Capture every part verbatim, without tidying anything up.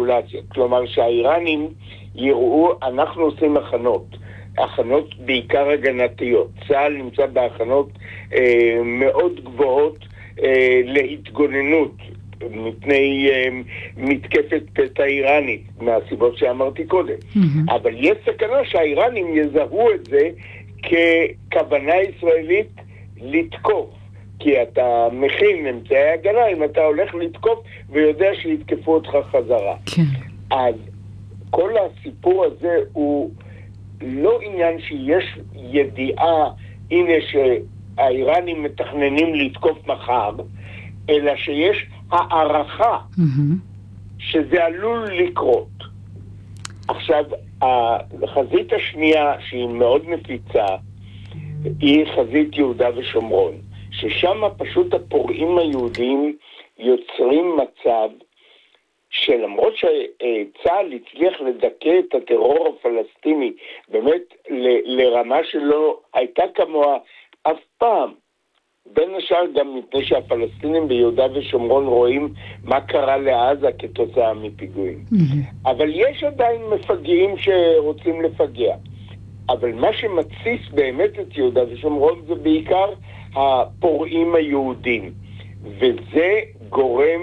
קלקולציה. כלומר שהאיראנים יראו, אנחנו עושים הכנות, הכנות בעיקר הגנתיות. צה"ל נמצא בהכנות אה, מאוד גבוהות אה, להתגוננות מפני אה, מתקפת פתע איראנית, מהסיבות שאמרתי קודם. Mm-hmm. אבל יש סכנה שהאיראנים יזהו את זה ככוונה ישראלית לתקוף. כי אתה מכין אמצעי הגנה אם אתה הולך לתקוף ויודע שיתקפו אותך חזרה. כן. אז כל הסיפור הזה הוא לא עניין שיש ידיעה, הנה שהאיראנים מתכננים לתקוף מחר, אלא שיש הערכה שזה עלול לקרות. עכשיו, החזית השנייה שהיא מאוד נפיצה היא חזית יהודה ושומרון, ששם פשוט הפורעים היהודים יוצרים מצב שלמרות שצה"ל הצליח לדכא את הטרור הפלסטיני באמת ל- לרמה שלא הייתה כמוה אף פעם, בין השאר גם מפני שהפלסטינים ביהודה ושומרון רואים מה קרה לעזה כתוצאה מפיגועים. Mm-hmm. אבל יש עדיין מפגעים שרוצים לפגע. אבל מה שמציס באמת את יהודה ושומרון זה בעיקר הפורעים היהודים. וזה גורם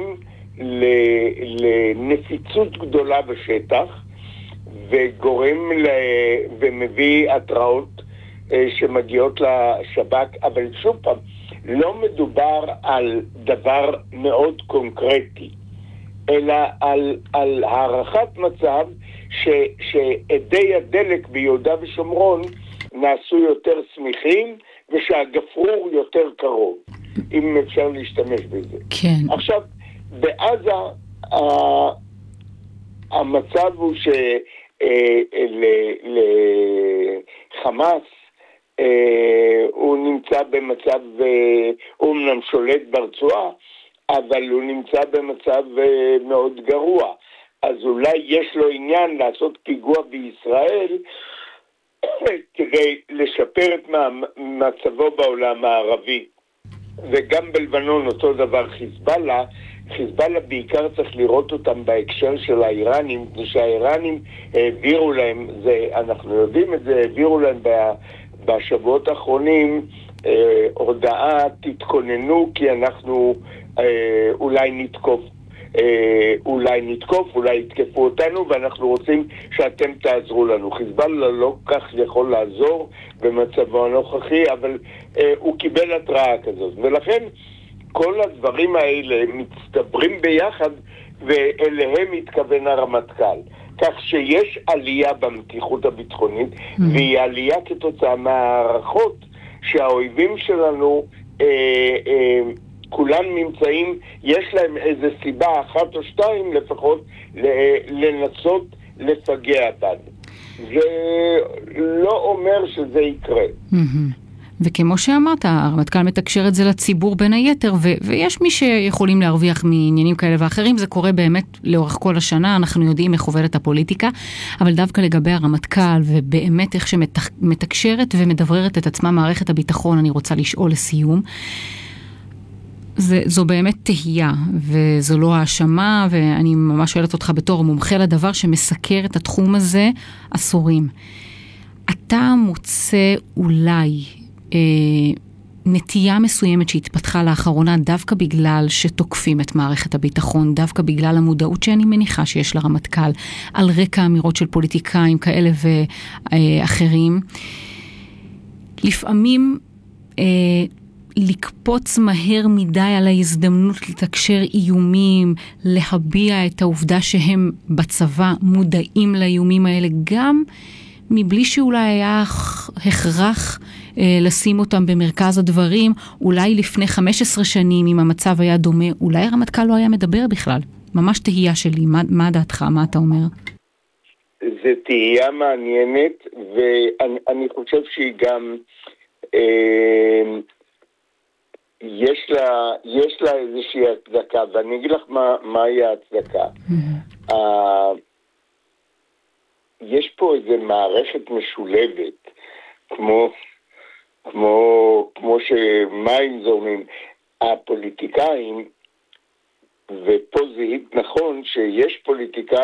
לנפיצות גדולה בשטח, וגורם ל... ומביא התראות שמגיעות לשב"כ, אבל שוב פעם, לא מדובר על דבר מאוד קונקרטי, אלא על, על הערכת מצב ש, שעדי הדלק ביהודה ושומרון נעשו יותר סמיכים, ושהגפרור יותר קרוב, אם אפשר להשתמש בזה. כן. עכשיו, בעזה, המצב הוא שלחמאס, הוא נמצא במצב, הוא אמנם שולט ברצועה, אבל הוא נמצא במצב מאוד גרוע. אז אולי יש לו עניין לעשות פיגוע בישראל, כדי לשפר את מצבו בעולם הערבי. וגם בלבנון אותו דבר חיזבאללה, חיזבאללה בעיקר צריך לראות אותם בהקשר של האיראנים, שהאיראנים העבירו להם, זה, אנחנו יודעים את זה, העבירו להם בשבועות האחרונים אה, הודעה, תתכוננו כי אנחנו אה, אולי נתקוף, אה, אולי נתקוף, אולי יתקפו אותנו ואנחנו רוצים שאתם תעזרו לנו. חיזבאללה לא כך יכול לעזור במצבו הנוכחי, אבל אה, הוא קיבל התראה כזאת, ולכן כל הדברים האלה מצטברים ביחד ואליהם התכוון הרמטכ"ל. כך שיש עלייה במתיחות הביטחונית, mm-hmm. והיא עלייה כתוצאה מהערכות שהאויבים שלנו אה, אה, כולם נמצאים, יש להם איזו סיבה אחת או שתיים לפחות לנסות לפגע בנו. זה לא אומר שזה יקרה. Mm-hmm. וכמו שאמרת, הרמטכ"ל מתקשר את זה לציבור בין היתר, ו- ויש מי שיכולים להרוויח מעניינים כאלה ואחרים, זה קורה באמת לאורך כל השנה, אנחנו יודעים איך עובדת הפוליטיקה, אבל דווקא לגבי הרמטכ"ל, ובאמת איך שמתקשרת ומדבררת את עצמה מערכת הביטחון, אני רוצה לשאול לסיום, זה, זו באמת תהייה, וזו לא האשמה, ואני ממש שואלת אותך בתור מומחה לדבר שמסקר את התחום הזה עשורים. אתה מוצא אולי נטייה מסוימת שהתפתחה לאחרונה דווקא בגלל שתוקפים את מערכת הביטחון, דווקא בגלל המודעות שאני מניחה שיש לרמטכ"ל על רקע אמירות של פוליטיקאים כאלה ואחרים. לפעמים אה, לקפוץ מהר מדי על ההזדמנות לתקשר איומים, להביע את העובדה שהם בצבא מודעים לאיומים האלה, גם מבלי שאולי היה הכרח אה, לשים אותם במרכז הדברים, אולי לפני חמש עשרה שנים, אם המצב היה דומה, אולי הרמטכ"ל לא היה מדבר בכלל. ממש תהייה שלי, מה, מה דעתך, מה אתה אומר? זה תהייה מעניינת, ואני חושב שהיא גם, אה, יש לה, יש לה איזושהי הצדקה, ואני אגיד לך מה, מהי ההצדקה. Mm-hmm. אה, יש פה איזו מערכת משולבת, כמו, כמו, כמו שמים זורמים, הפוליטיקאים, ופה זה נכון שיש פוליטיקאים,